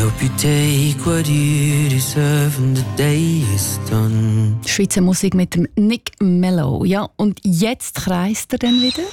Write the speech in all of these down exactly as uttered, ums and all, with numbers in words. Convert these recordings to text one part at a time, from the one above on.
hope you take what you deserve and the day is done. Schweizer Musik mit dem Nick Mello. Ja, und jetzt kreist er dann wieder.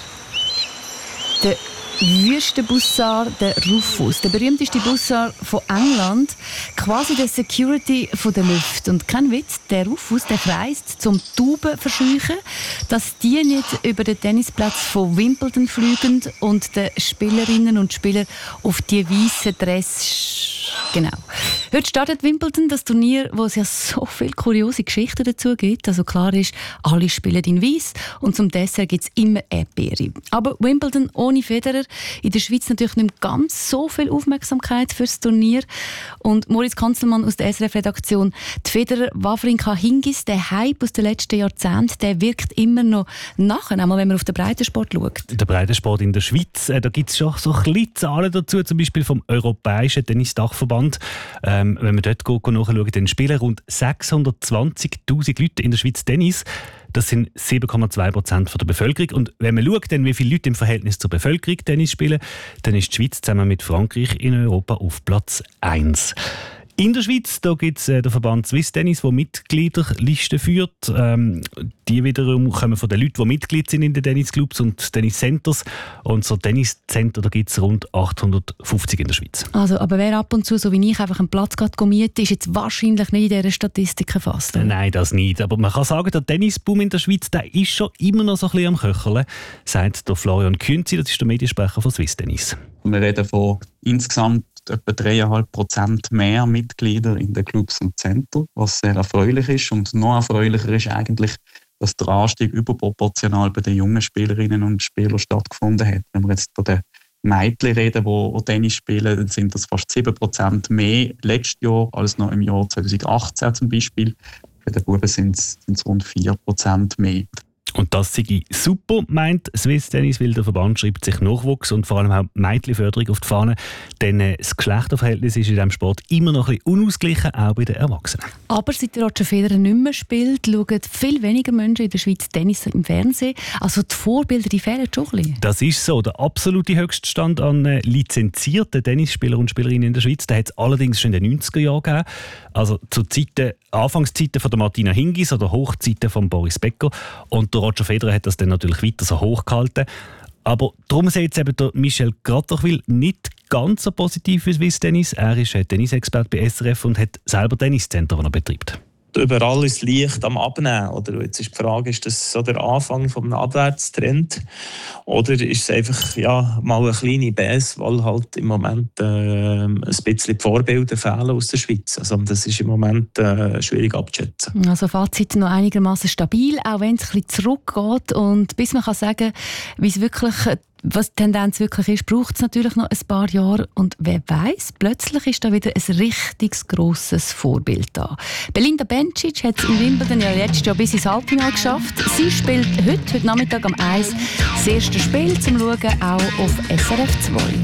Der Wüstenbussard, der Rufus, der berühmteste Bussard von England, quasi der Security von der Luft. Und kein Witz, der Rufus, der kreist zum Tauben verscheuchen, dass die nicht über den Tennisplatz von Wimbledon fliegen und den Spielerinnen und Spielern auf die weißen Dress. Genau. Heute startet Wimbledon, das Turnier, wo es ja so viele kuriose Geschichten dazu gibt. Also klar ist, alle spielen in Weiss und zum Dessert gibt es immer Erdbeere. Aber Wimbledon ohne Federer, in der Schweiz natürlich nicht mehr ganz so viel Aufmerksamkeit für das Turnier. Und Moritz Kanzelmann aus der S R F-Redaktion, die Federer Wawrinka Hingis, der Hype aus den letzten Jahrzehnten, der wirkt immer noch nach, einmal wenn man auf den Breitensport schaut. Der Breitensport in der Schweiz, äh, da gibt es schon so ein bisschen Zahlen dazu, zum Beispiel vom Europäischen Tennisdachverband. Ähm, wenn man dort nachschauen, dann spielen rund sechshundertzwanzigtausend Leute in der Schweiz Tennis. Das sind sieben Komma zwei Prozent der Bevölkerung. Und wenn man schaut, dann, wie viele Leute im Verhältnis zur Bevölkerung Tennis spielen, dann ist die Schweiz zusammen mit Frankreich in Europa auf Platz eins. In der Schweiz gibt es äh, den Verband Swiss Tennis, der Mitgliederlisten führt. Ähm, die wiederum kommen von den Leuten, die Mitglied sind in den Tennisclubs und Tenniscenters. Und so Tenniscenter gibt es rund achthundertfünfzig in der Schweiz. Also, aber wer ab und zu, so wie ich, einfach einen Platz mietet, ist jetzt wahrscheinlich nicht in dieser Statistik erfasst. Äh, nein, das nicht. Aber man kann sagen, der Tennisboom in der Schweiz, der ist schon immer noch so ein bisschen am Köcheln, sagt der Florian Künzi, das ist der Mediensprecher von Swiss Tennis. Wir reden von insgesamt etwa drei Komma fünf Prozent mehr Mitglieder in den Clubs und Centern, was sehr erfreulich ist. Und noch erfreulicher ist eigentlich, dass der Anstieg überproportional bei den jungen Spielerinnen und Spielern stattgefunden hat. Wenn wir jetzt von den Mädchen reden, die Tennis spielen, dann sind das fast sieben Prozent mehr letztes Jahr als noch im Jahr zwanzig achtzehn zum Beispiel. Bei den Buben sind es rund vier Prozent mehr. Und das sei super, meint Swiss Tennis, weil der Verband schreibt sich Nachwuchs und vor allem auch Mädchenförderung auf die Fahne. Denn äh, das Geschlechterverhältnis ist in diesem Sport immer noch ein bisschen unausgeglichen, auch bei den Erwachsenen. Aber seit Roger Federer nicht mehr spielt, schauen viel weniger Menschen in der Schweiz Tennis im Fernsehen. Also die Vorbilder, die fehlen schon ein bisschen. Das ist so. Der absolute Höchststand an äh, lizenzierten Tennisspielern und Spielerinnen in der Schweiz, den hat es allerdings schon in den neunziger Jahren gegeben. Also zu Zeiten, Anfangszeiten von der Martina Hingis oder Hochzeiten von Boris Becker. Und der Roger Federer hat das dann natürlich weiter so hoch gehalten. Aber darum sieht jetzt eben der Michel Gratterchwil nicht ganz so positiv wie Swiss Tennis. Er ist Tennisexperte bei S R F und hat selber Tenniscenter, das er betreibt. Überall ist Licht am Abnehmen. Oder jetzt ist die Frage, ist das so der Anfang von einem Abwärtstrend? Oder ist es einfach ja, mal eine kleine Baisse, weil halt im Moment äh, ein bisschen die Vorbilder fehlen aus der Schweiz. Also das ist im Moment äh, schwierig abzuschätzen. Also Fazit noch einigermaßen stabil, auch wenn es ein bisschen zurückgeht. Und bis man kann sagen, wie es wirklich was die Tendenz wirklich ist, braucht es natürlich noch ein paar Jahre. Und wer weiß, plötzlich ist da wieder ein richtig grosses Vorbild da. Belinda Bencic hat es in Wimbledon ja letztes Jahr bis ins Halbfinale geschafft. Sie spielt heute, heute Nachmittag am eins das erste Spiel zum Schauen auch auf S R F zwei.